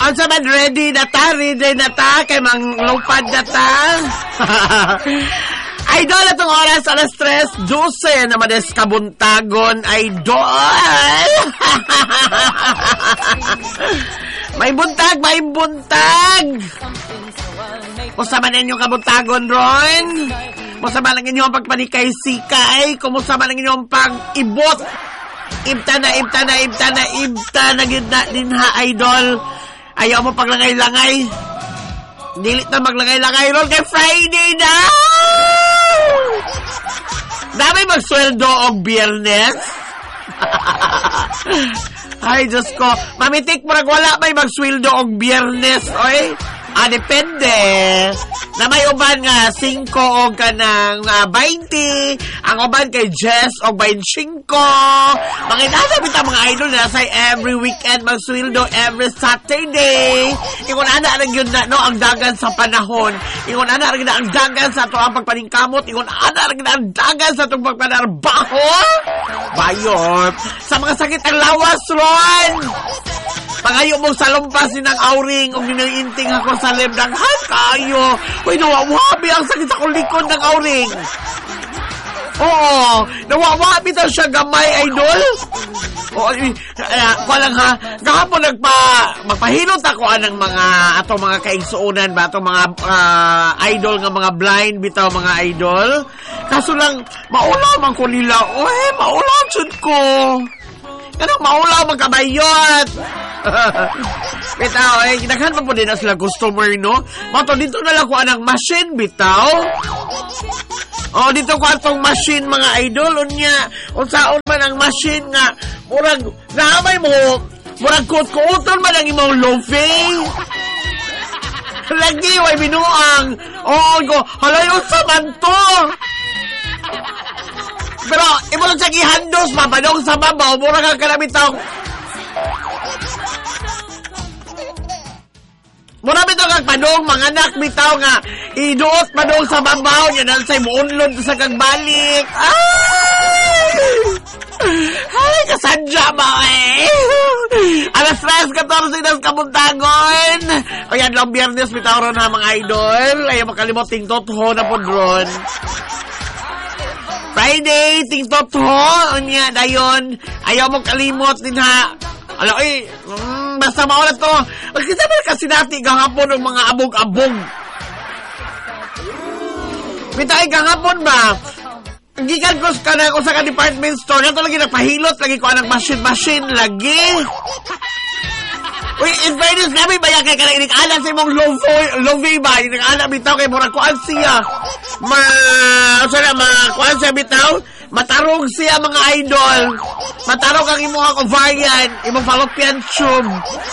Ang saman, ready na ta, kay manglupad na ta. Idol, itong oras, alas 3:12 naman es kabuntagon, Idol. May buntag. Kumusta man inyong kabuntagon, Ron? Kumusta man lang inyong pagpanikay-sikay? Kumusta man lang inyong pag-ibot? Ibta na din ha, Idol. Ayaw mo paglangay-langay. Dilit na maglangay-langay, Ron, kay Friday na! Damay magsweldo og Biyernes. Ay, Diyos ko. Mamitik, marag wala may magsweldo og Biyernes, oy. Depende. Na may uban nga 5 o kanang 20. Ang uban kay Jess o 25. Mga inasabit ang mga idol na sa every weekend magsweldo every Saturday. Ingon ana rin yun na, no, ang dagan sa panahon. Ingon ana rin na ang dagan sa ito ang pagpaningkamot. Ingon ana rin na ang dagan sa itong pagpanarbaho. Bayot. Sa mga sakit ang lawas, Ron. Pangayo mong salumpasin ng auring o ginaiinting ako sa lebdanghan kayo. Uy, nawawabi ang sakit sa kulikon ng auring. Oo, nawawabi daw siya gamay, Idol. Oo, ko lang ha, kahapon magpahilot ako ng mga kaigsuunan ba, atong mga idol nga mga blind bitaw mga idol. Kaso lang, maulaw man ko nila. Uy, maulaw dyan ko. Kanang maulaw magkabayot. Bitaw, kinaghan pa po din na sila customer, no? Mato, dito na lang ko anang machine, bitaw. Dito ko atong machine, mga idol. Unsaon man ang machine nga, murag, naamay mo, murag kuot-kuoton man ang imong loafing. Lagi, way binuang. Halayon sa manto. Pero, imo lang sa gihandos, mapadong sa babaw, murag ang kalabitaw. Muna bitaw kag padong, mga anak bitaw nga, iduot padong sa babaw, yan ang say muunlod sa kagbalik. Ay, kasadya ba Alas 3:14 ng kabuntagon. O yan lang, Biyernes bitaw ron ha, mga idol. Ayaw makalimot, tingtot ho na po ron. Friday, tingtot ho. O niya, dayon, ayaw mo kalimot din ha. Ala, basta maulat to. Kita ba kasi dati gahapon ng mga abog-abog? Bitay gahapon ba? Gikan ko sa department store. Ito lagi nagpahilot. Lagi ko anang machine lagi. Uy, in fairness, namin ba yan kay ka na inikala sa imong lovi ba? Inikala bitaw kay murag kuan siya. Kuan siya bitaw? Matarong siya, mga idol. Matarong ang imong ovarian, imong fallopian tube.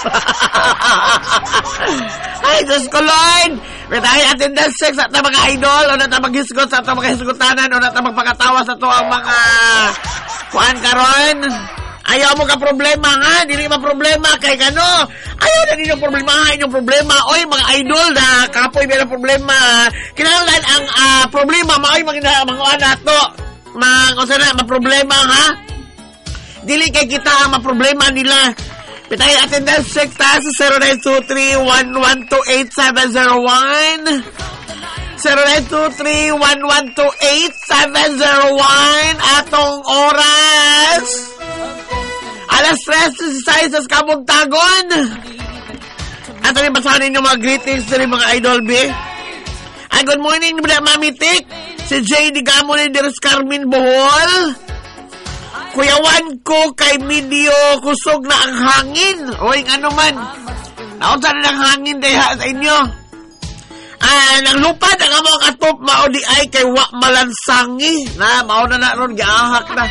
Ay, Diyos ko, Lord. May attendance sex at na mga idol, o na maghisgot sa ito mga hisgotanan, o na magpakatawa sa ito ang mga kuan karon. Ayaw mo ka problema, ha? Dili ka problema kay kano. Ayaw na ninyong problema, ha? Inyong problema. Oy, mga idol na kapoy may na problema. Kinahanglan ang problema, maoy mga nato. Mga problema, ha? Dili kay kita ang maproblema nila. Pitay attendance check ta sa 0923-112-8701. 0923-112-8701. Atong oras. Alas 3:16 sa kabuntagon. At rin basahan ninyo mga greetings na rin mga idol, B. Good morning, Mami Tik. Si J.D. Gamo ni Deres Carmen Bohol. Kuyawan ko kay medyo kusog na ang hangin. Oy, ano man. Naunsa na ng hangin dahil sa inyo. Nang lupad ang among atop maudi ay kay wa malansangi. Na, mauna na ron, giahak na.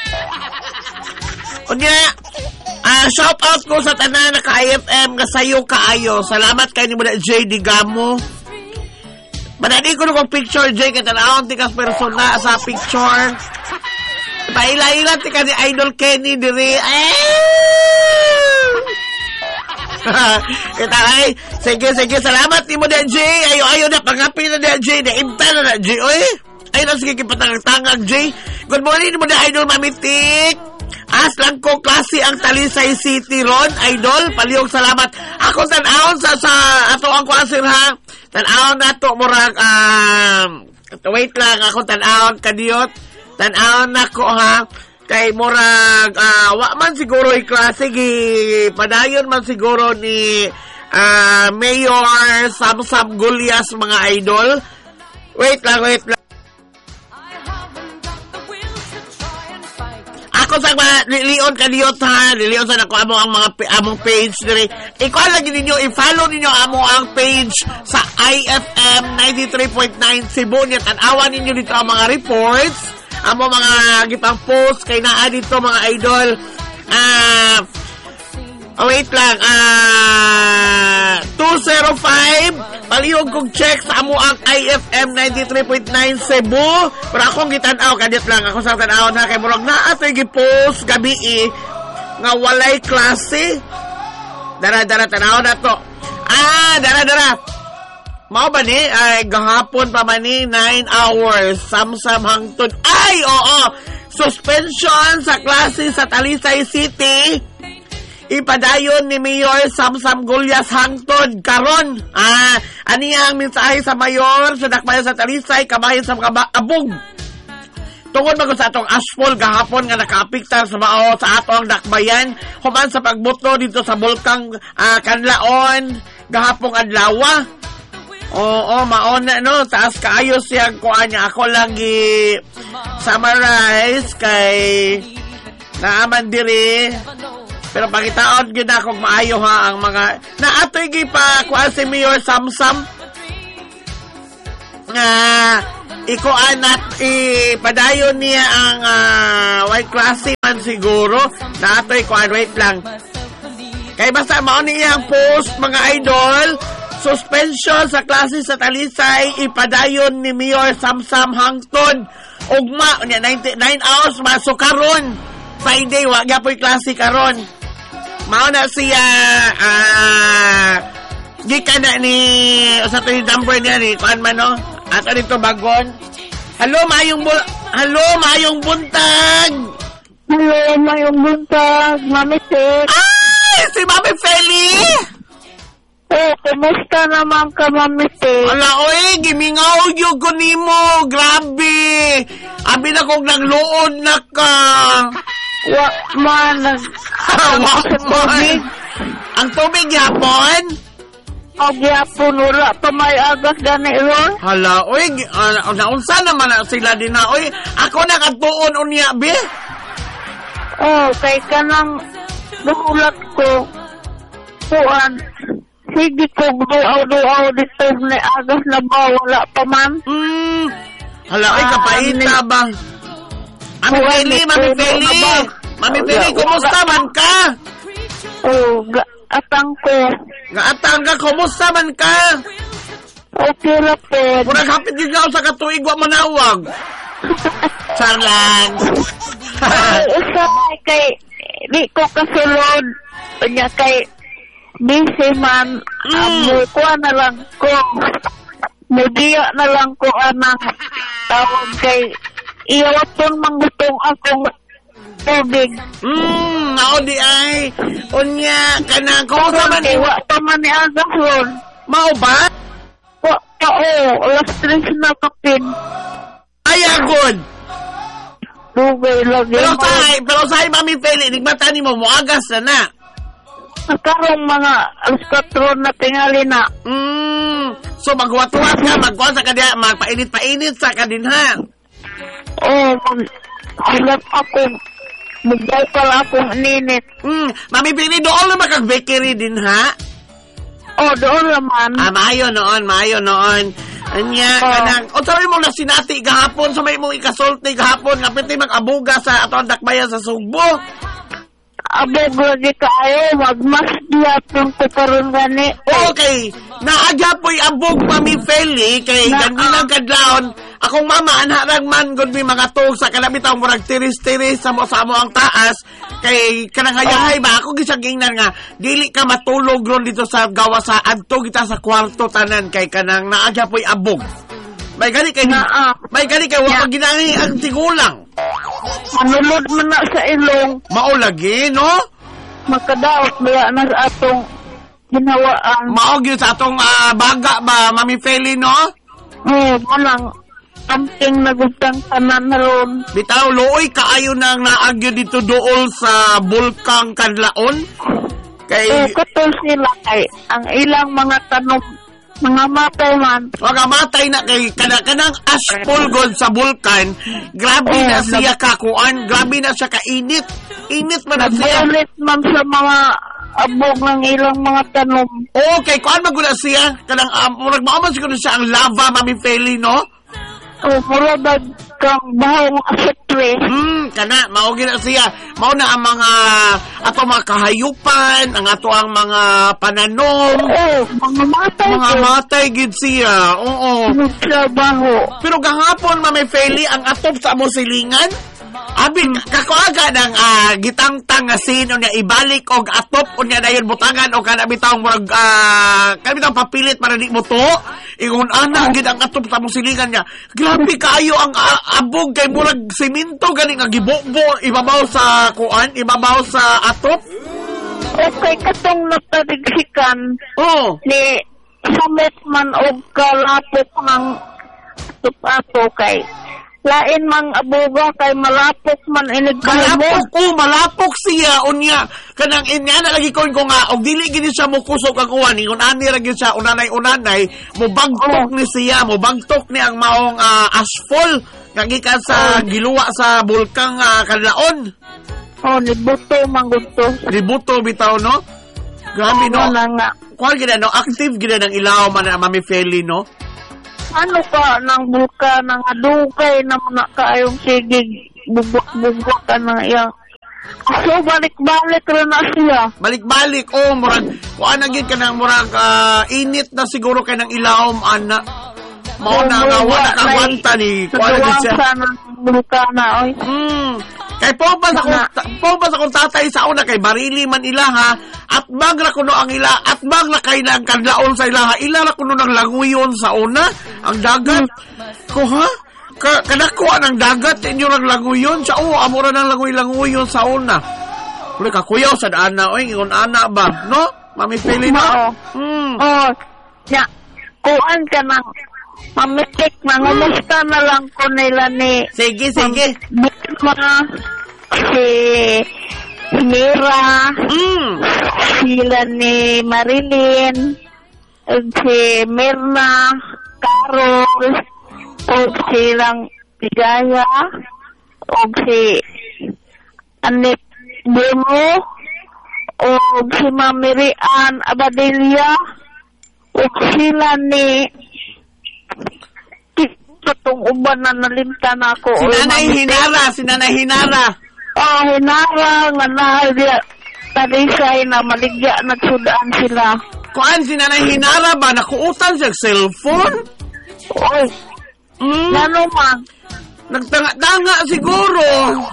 Unya, shout out ko sa tanan na ka-IFM nga sayo kaayo. Salamat kay ni mo na J.D. Gamo. Manadi ko nung picture, J. Katanahon tikas persona sa picture. Paila-ila tika ni Idol Kenny diri. Kita ay, sige, salamat ni mo na J. Ayo na, pangapi na na J. Naimta na na J. Oy, ay na sige kipatangag-tangag J. Good morning ni mo na Idol Mamitik. Aslang ko klase ang Talisay City ron, idol. Palihog salamat. Ako tan-aon sa ato ang kuasir ha. Tan-aon na to murag wait lang, ako tan-aon kadiyot. Tan-aon na ko ha. Kay murag wa man siguro i klase padayon man siguro ni Mayor Samsam Gulyas mga idol. Wait lang. Ako sa lilion kadiyot ha, lilion sa nako amo ang mga among page diri. Ikaw lagi ninyo i-follow ninyo amo ang page sa IFM 93.9 Cebu niya. Tan-awan ninyo dito ang mga reports, amo mga gipang post kay naa dito mga idol. Wait lang. 205 palihog kong check sa amo ang IFM 93.9 Cebu. Pero akong gitanaw kadit lang ako sa tanaw na kay murag naa toy gi-post gabi nga walay klase. Dara tanaw na to. Dara. Mao ba ni ay gahapon pa man ni 9 hours samsam hangtod. Ay oo. Suspension sa klase sa Talisay City. Ipadayon ni Mayor Samsam Gulyas hangtod karon. Aniya ang mensahe sa mayor sa dakbayan sa Talisay kabayan sa abog. Tungod bago sa atong asphalt gahapon nga nakaapektar sa mao sa atong dakbayan human sa pagbuto dito sa bulkang Kanlaon gahapong adlaw. Oo, maona no, taas kaayo siya kuan niya. Ako lang summarize kay naaman diri. Pero pagitaon gyud ako maayo ha ang mga naatoy gi pa kuan si Mayor Samsam nga ikuan at ipadayon niya ang white classy man siguro naatoy kuan wait lang kay basta mao niya ang post mga idol. Suspension sa klase sa Talisay ipadayon ni Mayor Samsam hangtod ugma 9 hours maso karon Friday wa gyapon klase karon. Mao na siya gikan na ni sa to number niya ni kuan man no ato dito bagon. Hello mayong buntag. Hello mayong buntag Mami Tek. Ay si Mami Feli. Kumusta naman ka Mami Tek? Ala oy gimingaw gyud ko nimo grabe. Abi na kog nagluod na ka. Wa man tubig. Ang tubig yapon? O gyapon wala pa may agas gani ron. Hala, oy, naunsa naman sila din na, oy, ako nakatuon unya, be? Kay kanang dulat ko. Kuan, sige ko duaw dito na agas na ba, wala pa man. Hala, oy, kapaita ba? Mami Feli, kumusta man ka? Atang ko. Gaatang ka, kumusta man ka? Okay na po. Murag hapit din ka sa katuig, wa manawag. Charlan. Isa kay, di ko kasulod. Kanya kay, busy man. Kuha na lang ko. Mudiya na lang ko anang tawag kay, iyawaton manggutong akong tubig. Nao di ay. Unya, kanang, kumusta man ni? Wa pa man ni agas ron. Mao ba? Wa pa alas 3 na kapin. Ay, agod. Dugay lagi. Pero sahay, Mami Feli, nigmata ni mo, muagas na na. Nagkarong mga alas 4 na tingali na. So, magwat-wat ka, magkuhan sa kadya, magpainit-painit sa kadinhan. Hilap ako. Mugdaw pala akong ninit. Mami Feli, doon na makag-bakery din, ha? Doon naman. Maayo noon. Anya, kanang, sabi mo na sinati gahapon, sa may mong ikasulti gahapon, nga piti mag-abuga sa atong dakbayan sa Sugbo. Abog lagi kayo, magmas diyapon ko karon gani. Okay, naagya po'y abog Mami Feli, kay ganyan kadlaon, akong mama, anharang man, gud may mga tug sa kalabitaw, murag tiris-tiris sa mo ang taas, kay kanang hayahay ba, ako gisang gingnan nga, dili ka matulog ron dito sa gawa sa adto kita sa kwarto tanan, kay kanang naagya po'y abog. May gani kay wala ginani ang tigulang. manulod man na sa ilong. Maulagi, no? Makadaot ba na sa atong ginawaan. Maog yun sa atong baga ba, Mami Feli, no? Manang amping nagutang tanan ron. Bitaw, looy kaayo nang naagyo dito dool sa Bulkang Kanlaon. Kay Katol sila kay ang ilang mga tanom, mga matay man. mga matay na kay kanang ashfall god sa bulkan. Grabe na siya kakuan, grabe na siya kainit. Init man na siya. Nagbulit man sa mga abog ng ilang mga tanom. Okay, kuan maguna siya. Kanang murag maaman siguro siya ang lava, Mami Feli, no? Mula kang bahaw mga sutri. Kana, mao gina siya. Mao na ang mga ato mga kahayupan, ang ato ang mga pananom. Mga matay. Mga matay gid siya. Oo. Trabaho. Pero gahapon, Mami Feli, ang atop sa among silingan, abin, kakuaga ng gitangtang nga sino niya ibalik og atop o niya dayon butangan o kanabitang murag kanabitang papilit para di mo to. Ingon ana gid ang atop sa mong silingan niya. Grabe kaayo ang abog kay murag semento gani nga gibubo ibabaw sa kuan, ibabaw sa atop. Okay, katong natarigsikan ni sumet man og kalapok ng tupato kay lain mang abuga kay malapok man inig malapok siya unya kanang inya na lagi ko nga og dili gid siya mo kusog ang uwan ingon ani ra gyud siya unanay mo bagtok ni siya mo bagtok ni ang maong asphalt nga gikan sa giluwa sa Bulkang Kanlaon. Libuto man gudto. Libuto bitaw, no? Grabe, no? Kuan gid no active gid ang ilaw man Mami Feli, no? Ano pa ng bulkan ng adugay na mga kaayong sigig bubok-bubok ka na iyang. So, balik-balik rin na siya. Balik-balik, murag, kuan na gid ka ng murag init na siguro kay ng ilawom, ana. Mao na nga, wala kagwanta ni, kuan na gid siya. Sa ng bulkana, oy. Kay po ba sa kung tatay sa una kay barili man ila ha at magra kuno ang ila at magra kay lang Kanlaon sa ila ha ila ra kuno nang languyon sa una ang dagat ko ha kanakuha ng dagat inyo nang languyon sa amura nang languyon sa una uli ka kuyaw sa ana oy ngon ana ba no Mami Feli no ya kuan ka nang mamitik mangumusta na lang ko nila ni sige mga si Mira, sila ni Marilyn, si Mirna, Carol, o silang Ligaya, o si Anit Bumo, o si Mami Rian Abadilla, o sila ni itong uban na nalimtan ako. Si Nanay Hinara. Hinara nga na tarisay na maligya nagsudaan sila. Kuan si Nanay Hinara ba nakuutan siya cellphone? Oy. Ano man? Nagtanga siguro.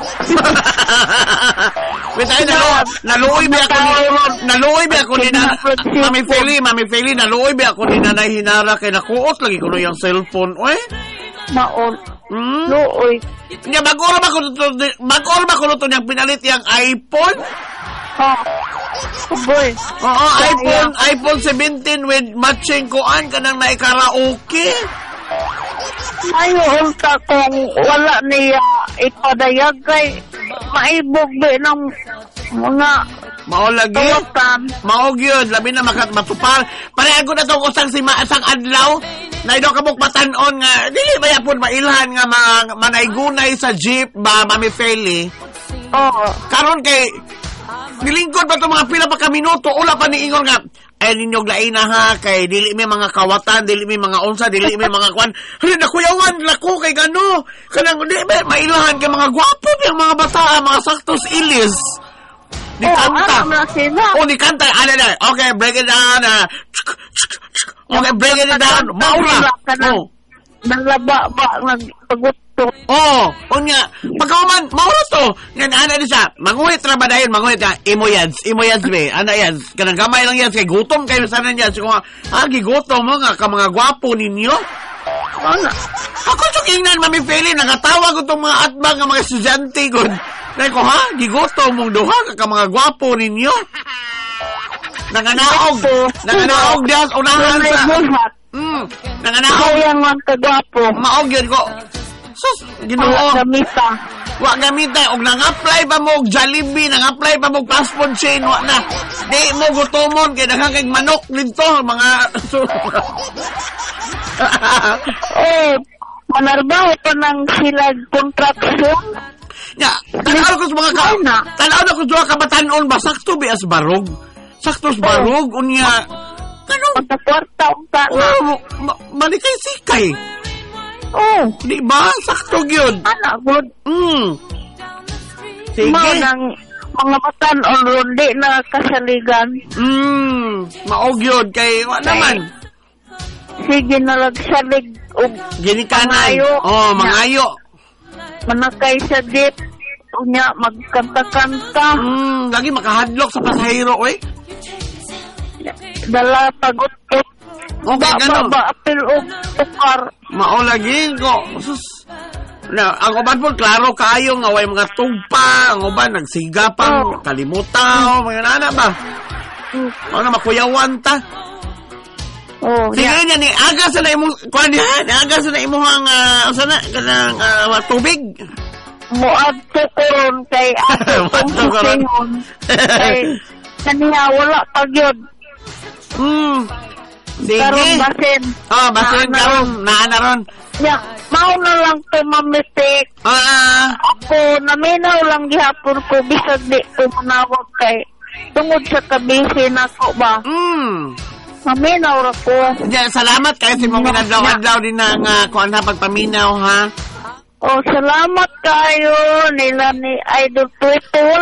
Wait, ay naluoy ba ako ni Mami Feli, naluoy ba ako ni Nanay Hinara kay nakuot lagi ko yung cellphone, oy. Maon. Luoy. Nya bagor ba ko to niyang pinalit yung iPhone? Boy. Oo, iPhone 17 with matching kuan kanang naikaraoke. Ayo unta kung wala niya ipadayag kay maibog ba ng mga maolagi maog yun labi na matupar pareho na itong usang sang adlaw na ito kabuk matanon nga dili ba yapon mailhan nga manaygunay sa jeep ba Mami Feli karon kay nilingkod pa itong mga pila pa ka minuto ula pa ni ingon nga ay ninyog lain na ha kay dili may mga kawatan dili may mga unsa dili may mga kwan nakuyawan lako kay gano kanang di ba mailahan kay mga gwapo yung mga bata mga saktos ilis ni kanta ni kanta okay break it down okay break it down maula nalaba ba nagpaguto unya pagkaman maula to nga ana di siya manguhit ra ba dayon manguhit ka imo yads be ana yads kanang gamay lang yads kay gutom kayo sana yads kung gigutom mo nga ka mga gwapo ninyo Ano? Ako tsukingnan, Mami Feli, nakatawag ko itong mga atbang ng mga estudyante ko. Dahil ko, ha? Gigusto mong duha ka mga gwapo ninyo. Nanganaog diyas, unahan sa... Nanganaog. Kaya nga kagwapo. Maog yun ko. Sus, Ginoo. Gamita. Wa gamita. Og nang-apply pa mo og Jollibee, nang-apply pa mo og fast food chain, wa na. Di mo gutomon, kaya nakakag manok dito, mga... Manarbaho pa ng silag contraction. Ya, tanaw ko sa mga tanaw na ko sa mga kabatanon ba, sakto bias barog. Sakto sa barog, unya... Ano? Pagkakwarta ang tala. Malikay sikay. Di ba? Sakto yun. Anak, good. Sige. Ng mga batanon ron, di na kasaligan. Maog yun. Kay, wa naman. Sige na lagsalig. Ginikanan. Mangayo. Manakay sa jeep. Unya, magkanta-kanta. Lagi makahadlok sa pasahero, eh. Dala pagutot. Okay, gano'n. Apil o tukar. Mao lagi ko. Sus. Na, ang uban po, klaro kayo nga way mga tugpa. Ang uban, nagsigapang, kalimutaw, mga nana ba? Ano, makuyawan ta. Sige niya, ni aga sa na imong, kuha niya, aga sa na imong sana, kanang tubig. Muad tukuron kay ato kong kay kaniya wala pag yun. Sige. Karong basin. Basin karong, naana ron. Ya, mao na lang to mamitik. Ako, naminaw lang gihapon ko, bisag di ko manawag kay tungod sa kabisin ako ba. Maminaw ra ko. Salamat kayo sa mong minadlaw-adlaw din ng kuan na pagpaminaw, ha? Salamat kayo nila ni Idol Twito.